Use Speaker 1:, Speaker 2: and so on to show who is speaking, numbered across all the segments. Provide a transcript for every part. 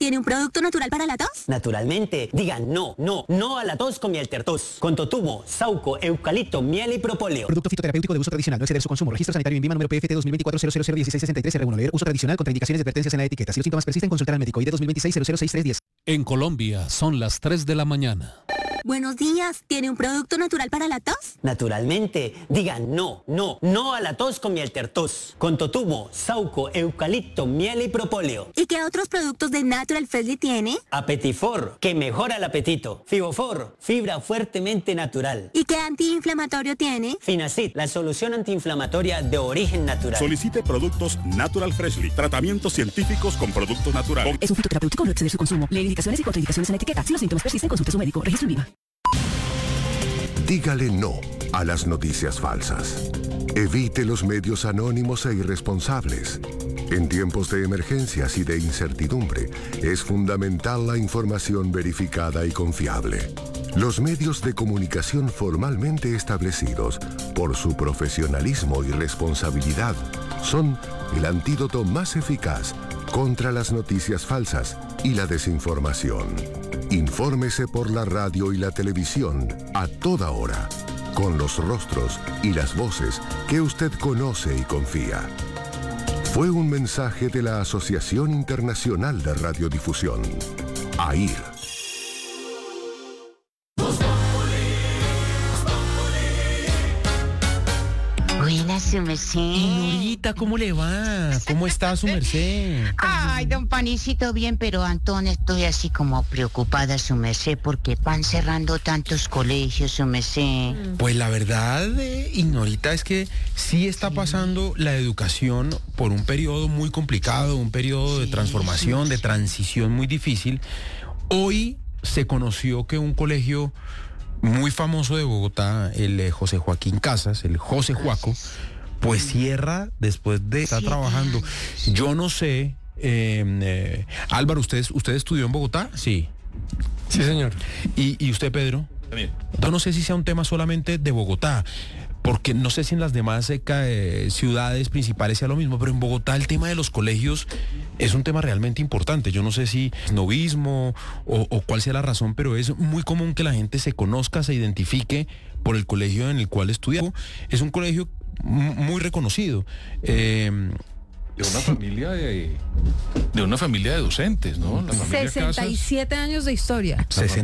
Speaker 1: ¿tiene un producto natural para la tos?
Speaker 2: Naturalmente. Digan no a la tos con Mieltertos. Con totumo, sauco, eucalipto, miel y propóleo.
Speaker 3: Producto fitoterapéutico de uso tradicional. No exceder su consumo. Registro sanitario en INVIMA número PFT 2024-0001663-R1. Leer uso tradicional. Contraindicaciones y advertencias en la etiqueta. Si los síntomas persisten, consultar al médico. ID 2026-006310.
Speaker 4: En Colombia son las 3 de la mañana.
Speaker 1: Buenos días, ¿tiene un producto natural para la tos?
Speaker 2: Naturalmente. Digan no a la tos con Mieltertos. Con totumo, sauco, eucalipto, miel y propóleo.
Speaker 1: ¿Y qué otros productos de Natural Freshly tiene?
Speaker 2: Apetifor, que mejora el apetito. Fibofor, fibra fuertemente natural.
Speaker 1: ¿Y qué antiinflamatorio tiene?
Speaker 2: Finacid, la solución antiinflamatoria de origen natural.
Speaker 5: Solicite productos Natural Freshly. Tratamientos científicos con productos naturales.
Speaker 6: Es un fitoterapéutico, no exceder su consumo. Lee indicaciones y contraindicaciones en la etiqueta. Si los síntomas persisten, consulte a su médico. Registro en INVIMA.
Speaker 7: Dígale no a las noticias falsas. Evite los medios anónimos e irresponsables. En tiempos de emergencias y de incertidumbre, es fundamental la información verificada y confiable. Los medios de comunicación formalmente establecidos, por su profesionalismo y responsabilidad, son el antídoto más eficaz contra las noticias falsas y la desinformación. Infórmese por la radio y la televisión a toda hora, con los rostros y las voces que usted conoce y confía. Fue un mensaje de la Asociación Internacional de Radiodifusión, AIR.
Speaker 8: Buenas, su merced.
Speaker 9: Norita, ¿cómo le va? ¿Cómo está su merced?
Speaker 8: Ay, don Panicito, bien, pero Antón, estoy así como preocupada, su merced, porque van cerrando tantos colegios, su merced.
Speaker 9: Pues la verdad, Ignorita, es que sí está pasando la educación por un periodo muy complicado, un periodo de transformación, de transición muy difícil. Hoy se conoció que un colegio muy famoso de Bogotá, el José Joaquín Casas, el José Joaco, pues cierra después de estar trabajando. Yo no sé, Álvaro, ¿usted estudió en Bogotá? Sí.
Speaker 10: Sí, señor.
Speaker 9: ¿Y usted, Pedro?
Speaker 10: También.
Speaker 9: Yo no sé si sea un tema solamente de Bogotá, porque no sé si en las demás ciudades principales sea lo mismo, pero en Bogotá el tema de los colegios es un tema realmente importante. Yo no sé si es novismo o cuál sea la razón, pero es muy común que la gente se conozca, se identifique por el colegio en el cual estudia. Es un colegio muy reconocido.
Speaker 10: De una familia de docentes, ¿no? La familia
Speaker 11: 67
Speaker 10: Casas.
Speaker 11: años de historia.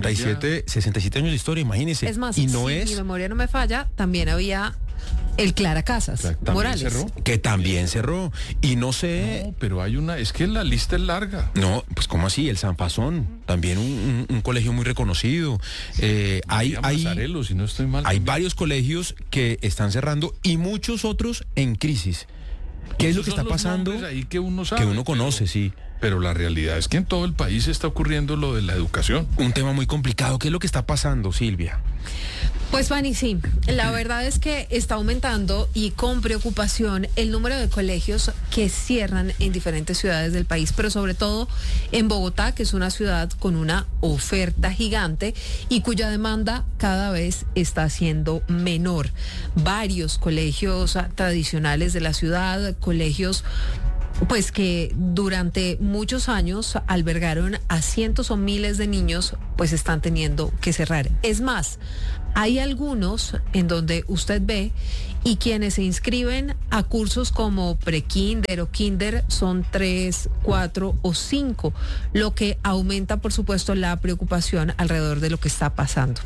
Speaker 9: 67 años de historia, imagínese.
Speaker 11: Es más,
Speaker 9: y no
Speaker 11: si
Speaker 9: es...
Speaker 11: mi memoria no me falla, también había el Clara Casas Morales.
Speaker 10: Cerró.
Speaker 9: Que también cerró. Y no sé...
Speaker 10: No, pero es que la lista es larga.
Speaker 9: No, pues ¿cómo así? El San Fasón, también un colegio muy reconocido. Hay
Speaker 10: Mazarelo, si no estoy mal.
Speaker 9: Hay varios colegios que están cerrando y muchos otros en crisis. ¿Qué es lo que está pasando?
Speaker 10: Ahí que uno sabe,
Speaker 9: que uno conoce, sí.
Speaker 10: Pero la realidad es que en todo el país está ocurriendo lo de la educación.
Speaker 9: Un tema muy complicado. ¿Qué es lo que está pasando, Silvia?
Speaker 11: Pues, Fanny, sí. La verdad es que está aumentando y con preocupación el número de colegios que cierran en diferentes ciudades del país, pero sobre todo en Bogotá, que es una ciudad con una oferta gigante y cuya demanda cada vez está siendo menor. Varios colegios tradicionales de la ciudad, colegios pues que durante muchos años albergaron a cientos o miles de niños, pues están teniendo que cerrar. Es más, hay algunos en donde usted ve y quienes se inscriben a cursos como pre-kinder o kinder son 3, 4 o 5, lo que aumenta, por supuesto, la preocupación alrededor de lo que está pasando.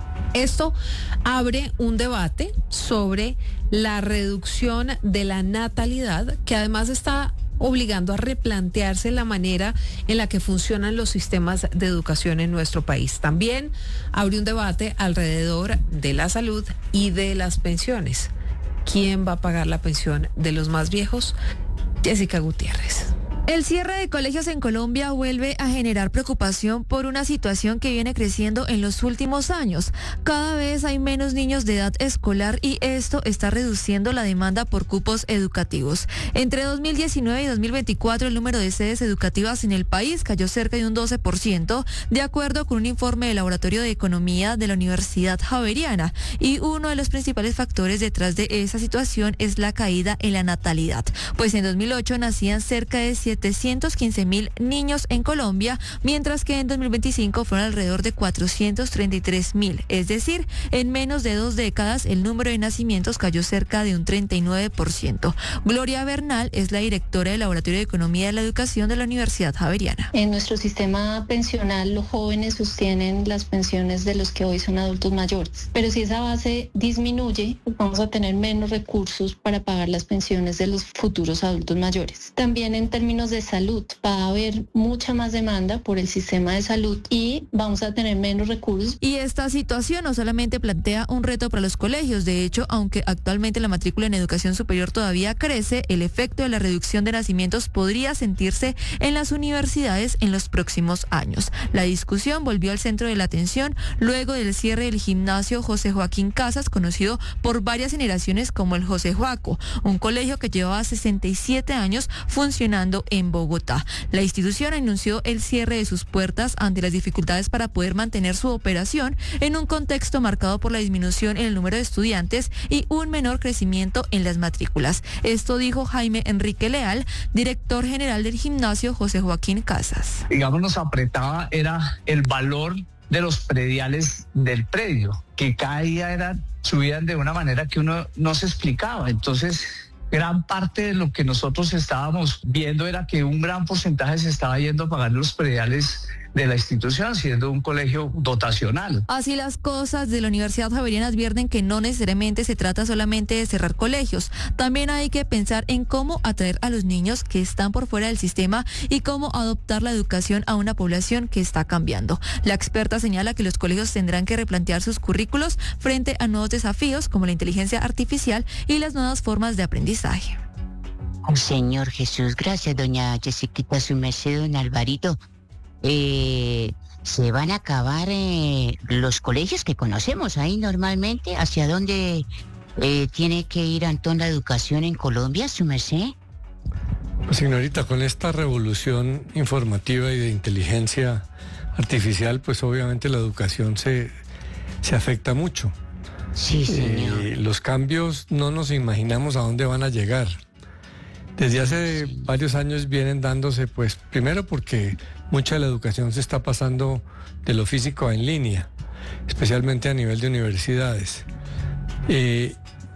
Speaker 11: Esto abre un debate sobre la reducción de la natalidad, que además está obligando a replantearse la manera en la que funcionan los sistemas de educación en nuestro país. También abre un debate alrededor de la salud y de las pensiones. ¿Quién va a pagar la pensión de los más viejos? Jessica Gutiérrez.
Speaker 12: El cierre de colegios en Colombia vuelve a generar preocupación por una situación que viene creciendo en los últimos años. Cada vez hay menos niños de edad escolar y esto está reduciendo la demanda por cupos educativos. Entre 2019 y 2024 el número de sedes educativas en el país cayó cerca de un 12%, de acuerdo con un informe del Laboratorio de Economía de la Universidad Javeriana. Y uno de los principales factores detrás de esa situación es la caída en la natalidad, pues en 2008 nacían cerca de 7 715.000 niños en Colombia, mientras que en 2025 fueron alrededor de 433.000. Es decir, en menos de 2 décadas el número de nacimientos cayó cerca de un 39%. Gloria Bernal es la directora del Laboratorio de Economía de la Educación de la Universidad Javeriana.
Speaker 13: En nuestro sistema pensional, los jóvenes sostienen las pensiones de los que hoy son adultos mayores. Pero si esa base disminuye, vamos a tener menos recursos para pagar las pensiones de los futuros adultos mayores. También en términos de salud, va a haber mucha más demanda por el sistema de salud y vamos a tener menos recursos.
Speaker 12: Y esta situación no solamente plantea un reto para los colegios. De hecho, aunque actualmente la matrícula en educación superior todavía crece, el efecto de la reducción de nacimientos podría sentirse en las universidades en los próximos años. La discusión volvió al centro de la atención luego del cierre del gimnasio José Joaquín Casas, conocido por varias generaciones como el José Joaco, un colegio que llevaba 67 años funcionando en Bogotá. La institución anunció el cierre de sus puertas ante las dificultades para poder mantener su operación en un contexto marcado por la disminución en el número de estudiantes y un menor crecimiento en las matrículas. Esto dijo Jaime Enrique Leal, director general del gimnasio José Joaquín Casas.
Speaker 14: Digamos, nos apretaba era el valor de los prediales del predio, que cada día subían de una manera que uno no se explicaba. Entonces, gran parte de lo que nosotros estábamos viendo era que un gran porcentaje se estaba yendo a pagar los prediales de la institución, siendo un colegio dotacional.
Speaker 12: Así las cosas, de la Universidad Javeriana advierten que no necesariamente se trata solamente de cerrar colegios. También hay que pensar en cómo atraer a los niños que están por fuera del sistema y cómo adoptar la educación a una población que está cambiando. La experta señala que los colegios tendrán que replantear sus currículos frente a nuevos desafíos como la inteligencia artificial y las nuevas formas de aprendizaje.
Speaker 8: Señor Jesús, gracias, doña Jessiquita, su merced, don Alvarito. Se van a acabar los colegios que conocemos ahí normalmente. ¿Hacia dónde tiene que ir, Antón, la educación en Colombia, su merced?
Speaker 15: Pues, señorita, con esta revolución informativa y de inteligencia artificial, pues obviamente la educación se afecta mucho.
Speaker 8: Sí, señor.
Speaker 15: Los cambios no nos imaginamos a dónde van a llegar. Desde hace varios años vienen dándose, pues, primero porque mucha de la educación se está pasando de lo físico a en línea, especialmente a nivel de universidades. Se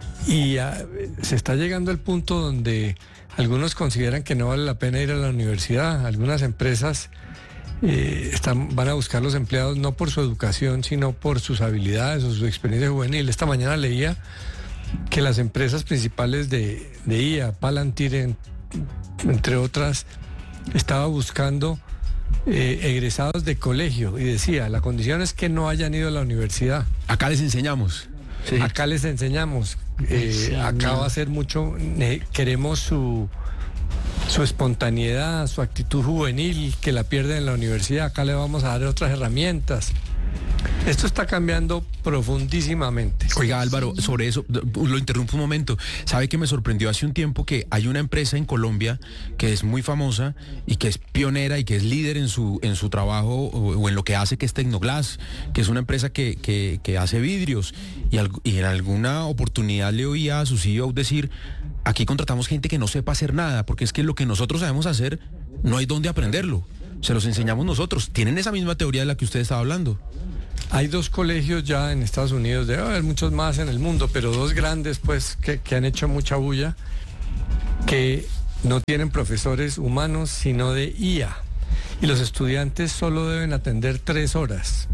Speaker 15: está llegando al punto donde algunos consideran que no vale la pena ir a la universidad. Algunas empresas van a buscar los empleados no por su educación, sino por sus habilidades o su experiencia juvenil. Esta mañana leía que las empresas principales de IA, Palantir, entre otras, estaba buscando egresados de colegio y decía, la condición es que no hayan ido a la universidad.
Speaker 9: Acá les enseñamos.
Speaker 15: Sí. Acá les enseñamos. Acá va a ser mucho, queremos su espontaneidad, su actitud juvenil, que la pierden en la universidad. Acá le vamos a dar otras herramientas. Esto está cambiando profundísimamente.
Speaker 9: Oiga, Álvaro, sobre eso, lo interrumpo un momento. ¿Sabe que me sorprendió hace un tiempo que hay una empresa en Colombia que es muy famosa y que es pionera y que es líder en su trabajo o en lo que hace, que es Tecnoglass, que es una empresa que hace vidrios? Y en alguna oportunidad le oía a su CEO decir, aquí contratamos gente que no sepa hacer nada, porque es que lo que nosotros sabemos hacer no hay dónde aprenderlo. Se los enseñamos nosotros. ¿Tienen esa misma teoría de la que usted estaba hablando?
Speaker 15: Hay 2 colegios ya en Estados Unidos, debe haber muchos más en el mundo, pero 2 grandes, pues, que han hecho mucha bulla, que no tienen profesores humanos, sino de IA. Y los estudiantes solo deben atender 3 horas.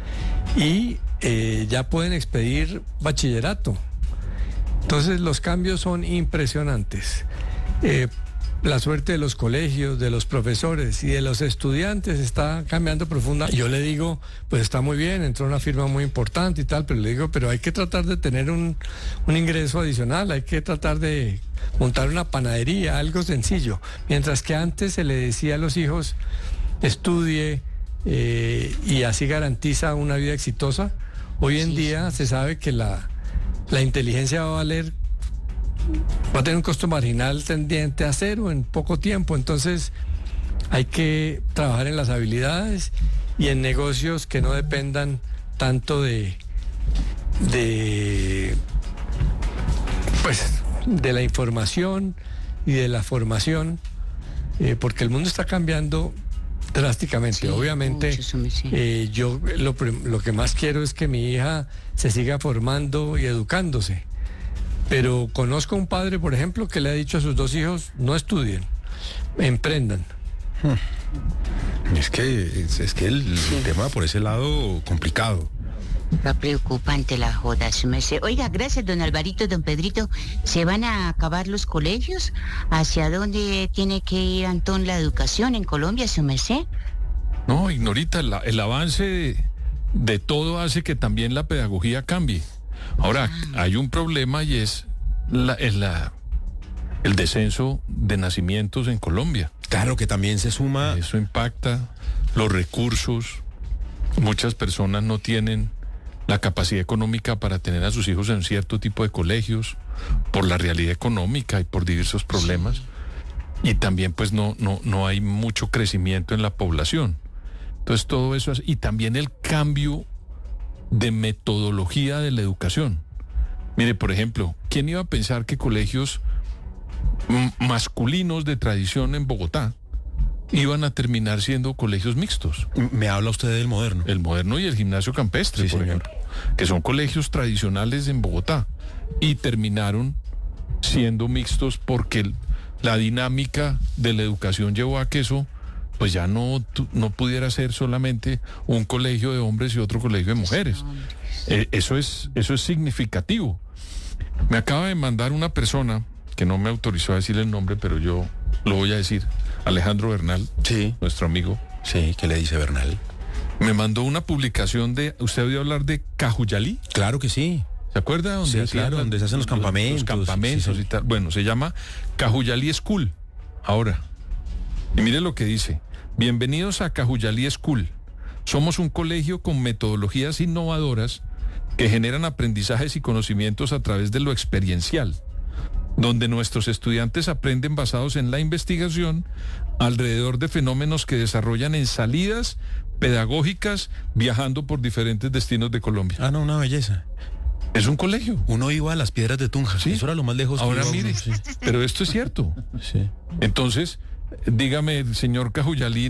Speaker 15: Y ya pueden expedir bachillerato. Entonces los cambios son impresionantes. La suerte de los colegios, de los profesores y de los estudiantes está cambiando profunda. Yo le digo, pues está muy bien, entró una firma muy importante y tal, pero le digo, pero hay que tratar de tener un ingreso adicional, hay que tratar de montar una panadería, algo sencillo. Mientras que antes se le decía a los hijos, estudie y así garantiza una vida exitosa, hoy en día se sabe que la inteligencia va a tener un costo marginal tendiente a 0 en poco tiempo. Entonces hay que trabajar en las habilidades y en negocios que no dependan tanto de la información y de la formación, porque el mundo está cambiando drásticamente.
Speaker 8: Sí,
Speaker 15: obviamente,
Speaker 8: mucho,
Speaker 15: yo lo que más quiero es que mi hija se siga formando y educándose. Pero conozco un padre, por ejemplo, que le ha dicho a sus 2 hijos, no estudien, emprendan.
Speaker 9: Es que el tema por ese lado complicado.
Speaker 8: Está preocupante la joda, su merced. Oiga, gracias, don Alvarito, don Pedrito. ¿Se van a acabar los colegios? ¿Hacia dónde tiene que ir, Antón, la educación en Colombia, su merced?
Speaker 10: No, Ignorita, el avance de todo hace que también la pedagogía cambie. Ahora, hay un problema y es el descenso de nacimientos en Colombia.
Speaker 9: Claro que también se suma.
Speaker 10: Eso impacta los recursos. Muchas personas no tienen la capacidad económica para tener a sus hijos en cierto tipo de colegios por la realidad económica y por diversos problemas. Y también pues no hay mucho crecimiento en la población. Entonces todo eso y también el cambio de metodología de la educación. Mire, por ejemplo, ¿quién iba a pensar que colegios masculinos de tradición en Bogotá iban a terminar siendo colegios mixtos?
Speaker 9: Me habla usted del Moderno.
Speaker 10: El Moderno y el Gimnasio Campestre,
Speaker 9: sí,
Speaker 10: por
Speaker 9: señor.
Speaker 10: ejemplo, que son colegios tradicionales en Bogotá y terminaron siendo mixtos porque la dinámica de la educación llevó a que eso pues ya no pudiera ser solamente un colegio de hombres y otro colegio de mujeres. Eso es significativo. Me acaba de mandar una persona que no me autorizó a decir el nombre, pero yo lo voy a decir. Alejandro Bernal,
Speaker 9: sí,
Speaker 10: nuestro amigo.
Speaker 9: Sí, ¿qué le dice Bernal?
Speaker 10: Me mandó una publicación de... ¿Usted ha oído hablar de Cajuyalí?
Speaker 9: Claro que sí.
Speaker 10: ¿Se acuerda?
Speaker 9: Sí, claro, donde se hacen los campamentos.
Speaker 10: Los campamentos
Speaker 9: sí.
Speaker 10: Y tal. Bueno, se llama Cajuyalí School. Ahora. Y mire lo que dice. Bienvenidos a Cajuyalí School. Somos un colegio con metodologías innovadoras que generan aprendizajes y conocimientos a través de lo experiencial, donde nuestros estudiantes aprenden basados en la investigación alrededor de fenómenos que desarrollan en salidas pedagógicas viajando por diferentes destinos de Colombia.
Speaker 9: Ah, no, una belleza.
Speaker 10: Es un colegio.
Speaker 9: Uno iba a las Piedras de Tunja.
Speaker 10: Sí.
Speaker 9: Eso era lo más lejos.
Speaker 10: Ahora
Speaker 9: que
Speaker 10: mire,
Speaker 9: sí.
Speaker 10: Pero esto es cierto.
Speaker 9: Sí.
Speaker 10: Entonces, dígame, el señor Cajuyalí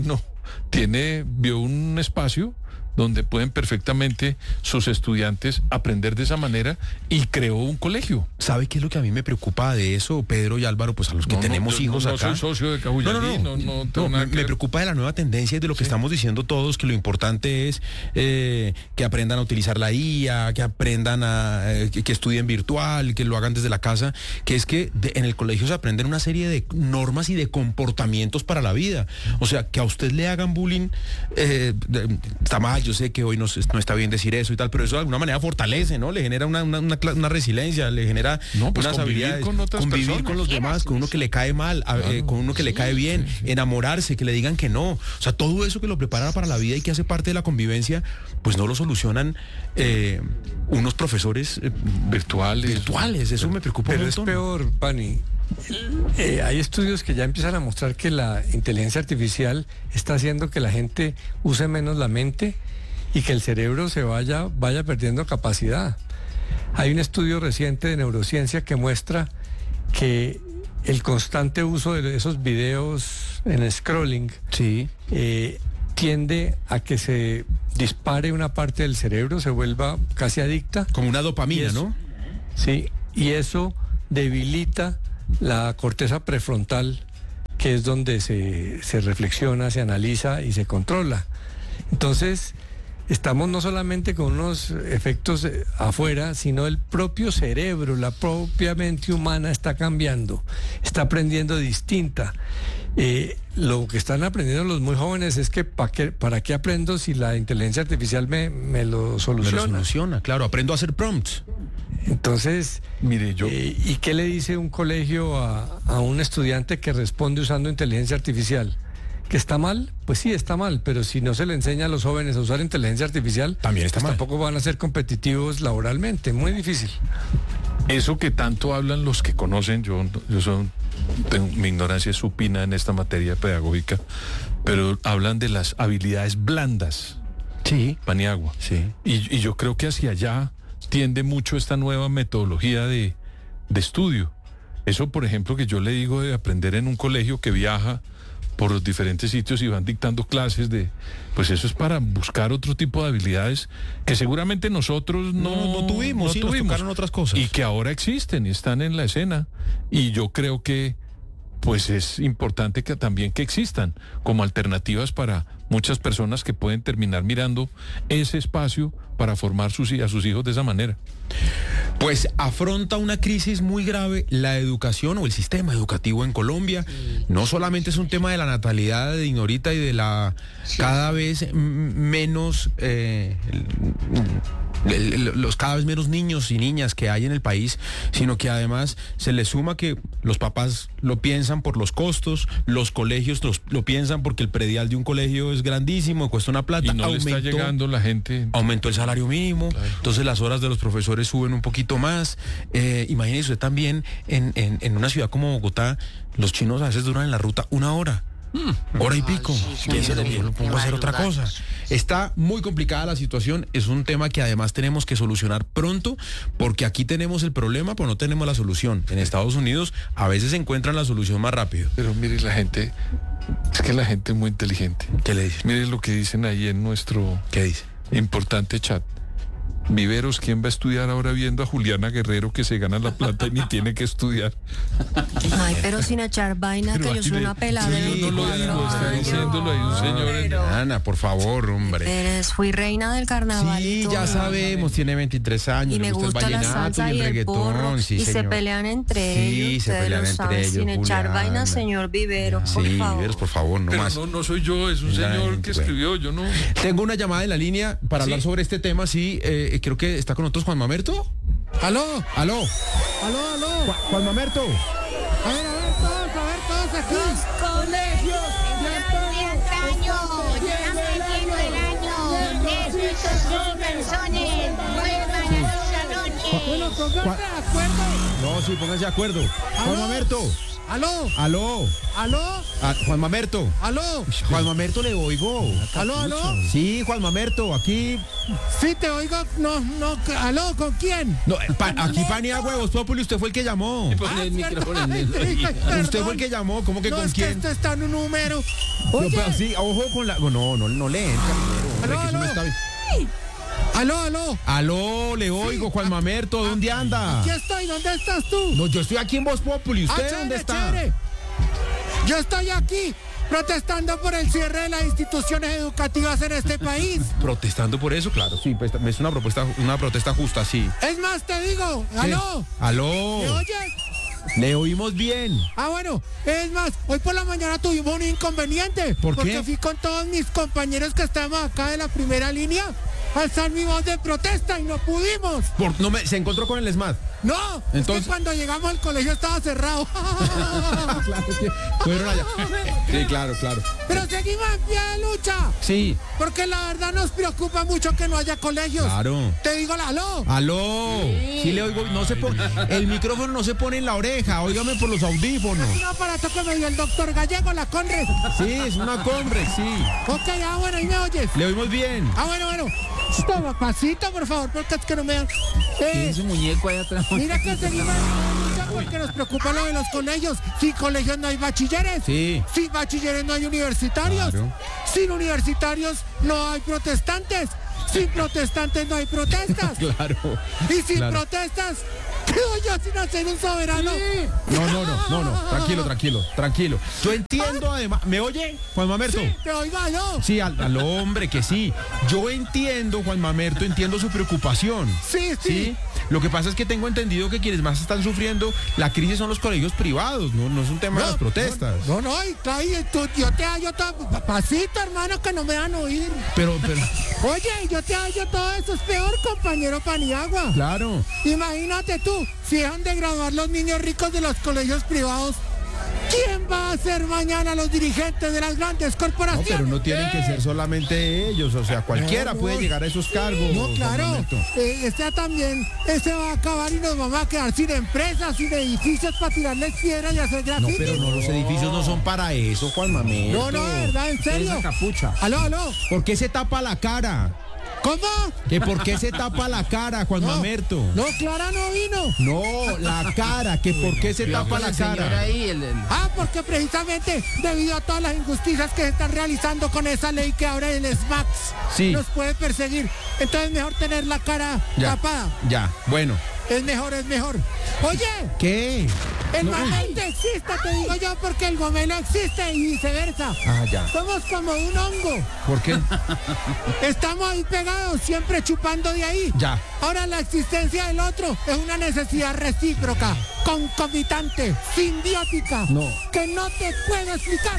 Speaker 10: vio un espacio donde pueden perfectamente sus estudiantes aprender de esa manera y creó un colegio.
Speaker 9: ¿Sabe qué es lo que a mí me preocupa de eso, Pedro y Álvaro? Pues a los que tenemos hijos acá.
Speaker 10: No soy socio de Cajuyalí,
Speaker 9: me preocupa de la nueva tendencia y de lo que estamos diciendo todos, que lo importante es que aprendan a utilizar la IA, que aprendan que estudien virtual, que lo hagan desde la casa, que es que en el colegio se aprenden una serie de normas y de comportamientos para la vida. O sea, que a usted le hagan bullying está mal. Yo sé que hoy no está bien decir eso y tal, pero eso de alguna manera fortalece, ¿no? Le genera una resiliencia, le genera unas habilidades. Convivir con los demás, con uno que le cae mal, con uno que le cae bien, enamorarse, que le digan que no. O sea, todo eso que lo prepara para la vida y que hace parte de la convivencia, pues no lo solucionan unos profesores virtuales. Eso me preocupa un montón.
Speaker 15: Pero es peor, Pani. Hay estudios que ya empiezan a mostrar que la inteligencia artificial está haciendo que la gente use menos la mente y que el cerebro se vaya perdiendo capacidad. Hay un estudio reciente de neurociencia que muestra que el constante uso de esos videos en scrolling tiende a que se dispare una parte del cerebro, se vuelva casi adicta.
Speaker 9: Como una dopamina, ¿no?
Speaker 15: Sí, y eso debilita la corteza prefrontal, que es donde se reflexiona, se analiza y se controla. Entonces, estamos no solamente con unos efectos afuera, sino el propio cerebro, la propia mente humana está cambiando, está aprendiendo distinta. Lo que están aprendiendo los muy jóvenes es que ¿para qué aprendo si la inteligencia artificial me lo soluciona?
Speaker 9: Me lo soluciona, claro, aprendo a hacer prompts.
Speaker 15: Entonces,
Speaker 10: mire,
Speaker 15: ¿y qué le dice un colegio a un estudiante que responde usando inteligencia artificial? ¿Que está mal? Pues sí, está mal, pero si no se le enseña a los jóvenes a usar inteligencia artificial,
Speaker 9: también está mal.
Speaker 15: Tampoco van a ser competitivos laboralmente, muy difícil.
Speaker 10: Eso que tanto hablan los que conocen, mi ignorancia es supina en esta materia pedagógica, pero hablan de las habilidades blandas.
Speaker 9: Sí.
Speaker 10: Paniagua.
Speaker 9: Sí.
Speaker 10: Y yo creo que hacia allá tiende mucho esta nueva metodología de estudio. Eso, por ejemplo, que yo le digo de aprender en un colegio que viaja por los diferentes sitios y van dictando clases pues eso es para buscar otro tipo de habilidades que seguramente nosotros no
Speaker 9: tuvimos, nos tocaron otras cosas.
Speaker 10: Y que ahora existen y están en la escena. Y yo creo que pues es importante que también que existan como alternativas para muchas personas que pueden terminar mirando ese espacio para formar a sus hijos de esa manera.
Speaker 9: Pues afronta una crisis muy grave la educación o el sistema educativo en Colombia. No solamente es un tema de la natalidad de Ignorita y de la cada vez menos los cada vez menos niños y niñas que hay en el país, sino que además se le suma que los papás lo piensan por los costos, los colegios lo piensan porque el predial de un colegio es grandísimo, cuesta una plata.
Speaker 10: Y no le está llegando la gente.
Speaker 9: Aumentó el salario mínimo, claro. Entonces las horas de los profesores suben un poquito más. Imagínese usted también en una ciudad como Bogotá, los chinos a veces duran en la ruta 1 hora. Hora y pico. Lo pongo a hacer otra cosa. Está muy complicada la situación. Es un tema que además tenemos que solucionar pronto, porque aquí tenemos el problema, pero no tenemos la solución. En Estados Unidos a veces encuentran la solución más rápido.
Speaker 10: Pero mire, la gente es muy inteligente.
Speaker 9: ¿Qué le dicen?
Speaker 10: Mire lo que dicen ahí en nuestro
Speaker 9: ¿Qué dice?
Speaker 10: Importante chat. Viveros, ¿quién va a estudiar ahora viendo a Juliana Guerrero que se gana la plata y ni tiene que estudiar?
Speaker 16: Ay, pero sin echar vaina, pero que yo soy una pelada.
Speaker 10: Sí, no lo digo, está diciéndolo ahí un señor.
Speaker 9: Ana, por favor, hombre.
Speaker 16: Fui reina del carnaval.
Speaker 9: Sí, ya sabemos, tiene 23 años.
Speaker 16: Y me gusta la salsa y el porro.
Speaker 9: Sí,
Speaker 16: y se pelean entre ellos.
Speaker 9: Sí, se pelean entre ellos.
Speaker 16: Sin echar vaina, señor Viveros, por favor.
Speaker 9: Viveros, por favor, no
Speaker 10: pero
Speaker 9: más.
Speaker 10: No soy yo, es un señor que escribió, yo no.
Speaker 9: Tengo una llamada en la línea para hablar sobre este tema, sí. Creo que está con nosotros Juan Mamerto.
Speaker 17: ¿Aló?
Speaker 9: Juan Mamerto.
Speaker 17: A ver, todos aquí. Los colegios
Speaker 8: de antaño, ya metiendo el año, necesitos sus personas, vuelvan a los salones.
Speaker 17: Bueno, pónganse de acuerdo.
Speaker 9: No, sí, pónganse de acuerdo. Juan Mamerto.
Speaker 17: ¿Aló?
Speaker 9: Juan Mamerto.
Speaker 17: ¿Aló?
Speaker 9: Juan Mamerto, le oigo.
Speaker 17: ¿Aló?
Speaker 9: Sí, Juan Mamerto, aquí.
Speaker 17: Sí, te oigo. No. ¿Aló? ¿Con quién?
Speaker 9: No, aquí Panía Huevos Populi, usted fue el que llamó.
Speaker 17: El micrófono.
Speaker 9: Usted fue el que llamó, ¿cómo que
Speaker 17: no,
Speaker 9: con
Speaker 17: es
Speaker 9: quién?
Speaker 17: Que esto está en un número. Oye.
Speaker 9: No, pero sí, ojo con la. No le entra. Aló, le oigo, Juan Mamerto, ¿dónde anda?
Speaker 17: Aquí estoy, ¿dónde estás tú?
Speaker 9: No, yo estoy aquí en Voz Populi, ¿usted dónde está?
Speaker 17: Chévere. Yo estoy aquí protestando por el cierre de las instituciones educativas en este país.
Speaker 9: ¿Protestando por eso? Claro, sí, pues, es una protesta justa, sí.
Speaker 17: Es más, te digo, ¿aló?
Speaker 9: ¿Me
Speaker 17: oyes?
Speaker 9: Le oímos bien.
Speaker 17: Bueno, es más, hoy por la mañana tuvimos un inconveniente.
Speaker 9: ¿Por qué?
Speaker 17: Porque fui con todos mis compañeros que estamos acá de la primera línea a alzar mi voz de protesta y no pudimos.
Speaker 9: ¿Se encontró con el ESMAD?
Speaker 17: No,
Speaker 9: entonces,
Speaker 17: es que cuando llegamos al colegio estaba cerrado.
Speaker 9: Claro, fueron allá. Sí, claro.
Speaker 17: Pero seguimos en pie de lucha.
Speaker 9: Sí.
Speaker 17: Porque la verdad nos preocupa mucho que no haya colegios.
Speaker 9: Claro.
Speaker 17: Te digo, ¿aló?
Speaker 9: Sí le oigo, el micrófono no se pone en la oreja, óigame por los audífonos.
Speaker 17: Es un aparato que me dio el doctor Gallego, la Conrex.
Speaker 9: Sí, es una Conrex, sí.
Speaker 17: Ok, bueno, ¿y me oyes?
Speaker 9: Le oímos bien.
Speaker 17: Bueno. Toma, pasito, por favor, porque es que no me dan.
Speaker 18: Ese muñeco ahí atrás.
Speaker 17: Mira que seguimos porque nos preocupa lo de los colegios. Sin colegios no hay bachilleres.
Speaker 9: Sí.
Speaker 17: Sin bachilleres no hay universitarios.
Speaker 9: Claro.
Speaker 17: Sin universitarios no hay protestantes. Sin protestantes no hay protestas.
Speaker 9: Claro.
Speaker 17: Y sin protestas, quedo yo sin hacer un soberano.
Speaker 9: Sí. No. Tranquilo. Yo entiendo además. ¿Me oye, Juan Mamerto?
Speaker 17: Sí, te oigo yo.
Speaker 9: Sí, al hombre que sí. Yo entiendo, Juan Mamerto, entiendo su preocupación.
Speaker 17: Sí.
Speaker 9: Lo que pasa es que tengo entendido que quienes más están sufriendo la crisis son los colegios privados, no es un tema de las protestas.
Speaker 17: No, yo te hallo todo. Pasito, hermano, que no me van a oír.
Speaker 9: Pero.
Speaker 17: Oye, yo te hallo todo eso, es peor, compañero Paniagua.
Speaker 9: Claro.
Speaker 17: Imagínate tú, si dejan de graduar los niños ricos de los colegios privados, ¿quién va a ser mañana los dirigentes de las grandes corporaciones?
Speaker 9: No, pero no tienen que ser solamente ellos, o sea, cualquiera puede llegar a esos cargos.
Speaker 17: No, claro, este va a acabar y nos vamos a quedar sin empresas, sin edificios para tirarles piedras y hacer grafitis.
Speaker 9: No, pero los edificios no son para eso, Juan Mamerto.
Speaker 17: No, verdad, en serio.
Speaker 18: Esa capucha.
Speaker 17: Aló.
Speaker 9: ¿Por qué se tapa la cara?
Speaker 17: ¿Cómo?
Speaker 9: ¿Que por qué se tapa la cara, Juan Mamerto?
Speaker 17: No, Clara no vino.
Speaker 9: No, la cara, que por qué se tapa la cara.
Speaker 17: Porque precisamente debido a todas las injusticias que se están realizando con esa ley que ahora el SMAX nos puede perseguir. Entonces es mejor tener la cara tapada.
Speaker 9: Ya, bueno.
Speaker 17: Es mejor. Oye.
Speaker 9: ¿Qué?
Speaker 17: El mamento existe, te digo yo, porque el gomelo existe y viceversa.
Speaker 9: Ya.
Speaker 17: Somos como un hongo.
Speaker 9: ¿Por qué?
Speaker 17: Estamos ahí pegados, siempre chupando de ahí.
Speaker 9: Ya.
Speaker 17: Ahora la existencia del otro es una necesidad recíproca, concomitante, simbiótica.
Speaker 9: No.
Speaker 17: Que no te puedo explicar.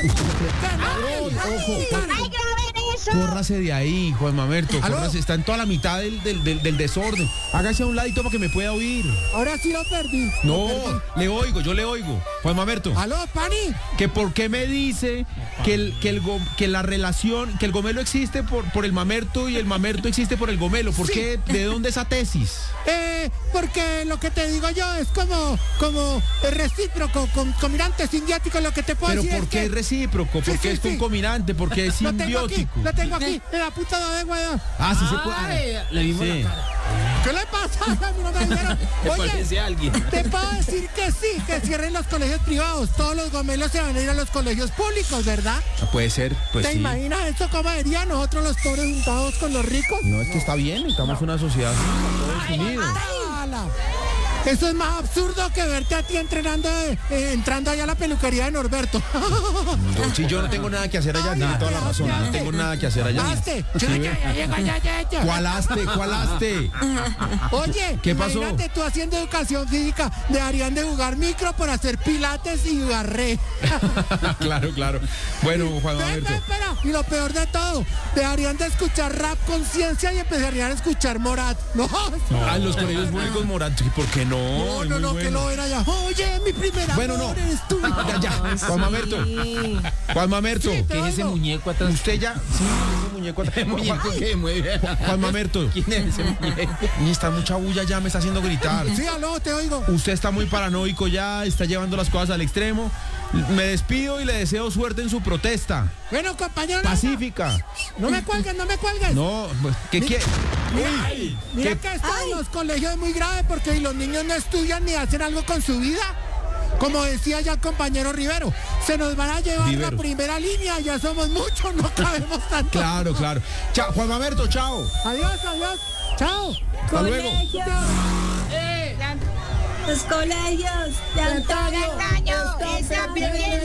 Speaker 9: Córrase de ahí, Juan Mamerto. Córrase, está en toda la mitad del desorden. Hágase a un ladito para que me pueda oír.
Speaker 17: Ahora sí lo perdí.
Speaker 9: No, yo le oigo. Juan Mamerto.
Speaker 17: ¿Aló, Pani?
Speaker 9: ¿Que por qué me dice que la relación, que el gomelo existe por el mamerto y el mamerto existe por el gomelo? ¿Por qué? ¿De dónde esa tesis?
Speaker 17: Porque lo que te digo yo es como recíproco, concominante, simbiótico, lo que te puedo decir.
Speaker 9: ¿Pero por qué es recíproco? ¿Por qué es concominante? ¿Por qué es simbiótico?
Speaker 17: Lo tengo aquí, en la puta de güey.
Speaker 9: Sí se puede.
Speaker 18: Le vimos la cara.
Speaker 17: ¿Qué le pasa? No me dijeron.
Speaker 18: Oye, alguien.
Speaker 17: Te puedo decir que sí, que cierren los colegios privados. Todos los gomelos se van a ir a los colegios públicos, ¿verdad?
Speaker 9: Puede ser, pues
Speaker 17: ¿Te
Speaker 9: sí.
Speaker 17: imaginas eso cómo sería nosotros los pobres juntados con los ricos?
Speaker 9: No, es que está bien, estamos en una sociedad Estados Unidos.
Speaker 17: Eso es más absurdo que verte a ti entrando allá a la peluquería de Norberto.
Speaker 9: Sí, yo no tengo nada que hacer allá, tiene toda la razón. No tengo nada que hacer allá.
Speaker 17: ¿Aste?
Speaker 9: ¿Cuál aste?
Speaker 17: Oye,
Speaker 9: ¿qué pasó?
Speaker 17: Imagínate tú haciendo educación física, dejarían de jugar micro por hacer pilates y barré.
Speaker 9: Claro. Bueno, Juan Mamerto.
Speaker 17: Espera. Y lo peor de todo, dejarían de escuchar rap conciencia y empezarían a escuchar Morat. No.
Speaker 9: En los colegios públicos Morat, ¿por qué no?
Speaker 17: No, que no era ya. Oye, mi primera.
Speaker 9: Bueno, no.
Speaker 17: Eres tú.
Speaker 9: Ya. Juan Mamerto.
Speaker 18: ¿Qué es ese muñeco atrás?
Speaker 9: Usted ya. Sí, ese muñeco atrás.
Speaker 18: ¿Muñeco qué? Muy bien.
Speaker 9: Juan Mamerto.
Speaker 18: ¿Quién es ese muñeco?
Speaker 9: Ni está mucha bulla ya, me está haciendo gritar.
Speaker 17: Sí, aló, te oigo.
Speaker 9: Usted está muy paranoico ya, está llevando las cosas al extremo. Me despido y le deseo suerte en su protesta.
Speaker 17: Bueno, compañero.
Speaker 9: Pacífica.
Speaker 17: No me cuelgues.
Speaker 9: No, ¿qué quiere?
Speaker 17: Mira que esto en los colegios es muy grave porque los niños no estudian ni hacen algo con su vida. Como decía ya el compañero Rivero, se nos van a llevar la primera línea, ya somos muchos, no cabemos tanto.
Speaker 9: Claro. Chao, Juan Mamerto, chao.
Speaker 17: Adiós. Chao.
Speaker 9: Hasta luego.
Speaker 1: Los colegios de Antonio están perdiendo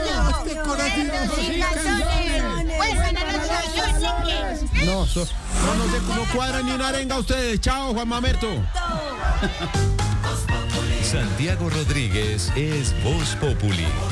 Speaker 9: No cuadran ni una arenga ustedes. Chao, Juan Mamerto.
Speaker 19: Santiago Rodríguez es Voz Populi.